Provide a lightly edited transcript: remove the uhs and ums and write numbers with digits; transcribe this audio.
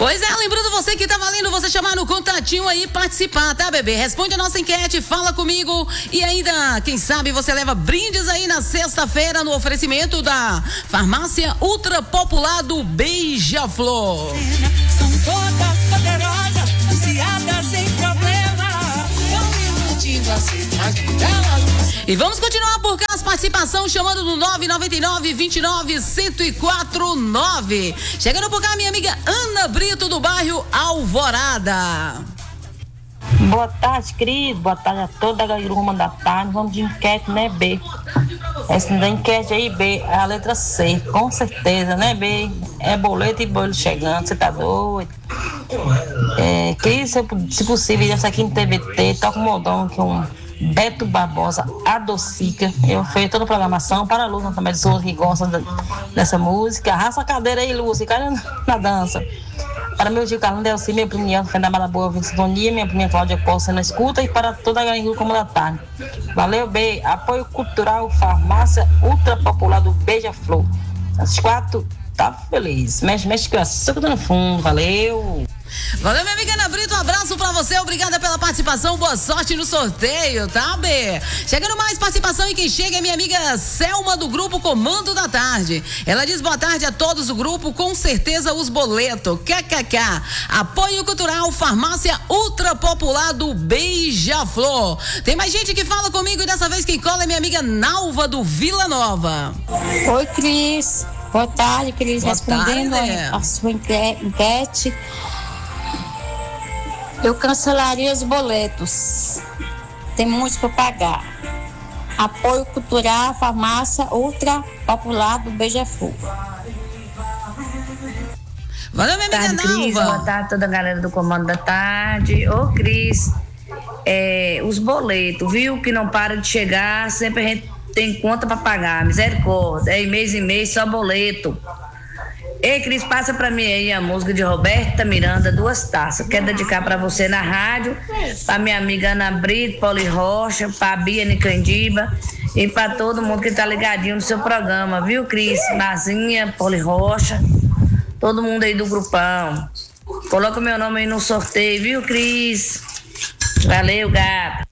Pois é, lembrando você que tá valendo você chamar no contatinho aí e participar, tá, bebê? Responde a nossa enquete, fala comigo e ainda, quem sabe você leva brindes aí na sexta-feira no oferecimento da Farmácia Ultra Popular do Beija-Flor. São todas poderosas, ansiadas sem problema, vão iludindo a cidade delas. E vamos continuar por cá as participações, chamando no 999-29-1049. Chegando por cá minha amiga Ana Brito do bairro Alvorada. Boa tarde, Cris. Boa tarde a toda a galera da tarde. Vamos de enquete, né, B? Essa da enquete aí, B, é a letra C, com certeza, né, B? É boleto e bolo chegando, você tá doido? Cris, se possível, essa aqui em TVT, toca um modão que um Beto Barbosa adocica. Eu fiz toda a programação para a Lúcia também, que gosta dessa música. Arrasta a cadeira aí, Lúcia, cai na dança. Para meu tio Carlos Delci, minha priminha Fenda Malaboa, Vim Sintonia, minha priminha Cláudia Costa na escuta e para toda a galera do Comando da Tarde. Valeu, B. Apoio Cultural Farmácia Ultra Popular do Beija-Flor. As 4, tá feliz. Mexe que eu açúcar no fundo. Valeu. Valeu, minha amiga Ana Brito, um abraço pra você, obrigada pela participação, boa sorte no sorteio, tá, B? Chegando mais participação e quem chega é minha amiga Selma do grupo Comando da Tarde. Ela diz boa tarde a todos do grupo, com certeza os boletos, kkk. Apoio Cultural Farmácia Ultra Popular do Beija-Flor. Tem mais gente que fala comigo e dessa vez quem cola é minha amiga Nalva do Vila Nova. Oi, Cris. Boa tarde, Cris. Boa Respondendo tarde. a sua enquete, eu cancelaria os boletos. Tem muitos para pagar. Apoio Cultural, Farmácia Ultra Popular do Beija-Flor. Valeu, minha amiga Nalva. Cris, boa tarde a toda a galera do Comando da Tarde. Ô, Cris, os boletos, viu? Que não para de chegar, sempre a gente tem conta para pagar. Misericórdia, mês em mês, só boleto. Ei, Cris, passa pra mim aí a música de Roberta Miranda, 2 taças. Quero dedicar pra você na rádio, pra minha amiga Ana Brito, Poli Rocha, pra Bia Nicandiba e pra todo mundo que tá ligadinho no seu programa, viu, Cris? Mazinha, Poli Rocha, todo mundo aí do grupão. Coloca meu nome aí no sorteio, viu, Cris? Valeu, gato.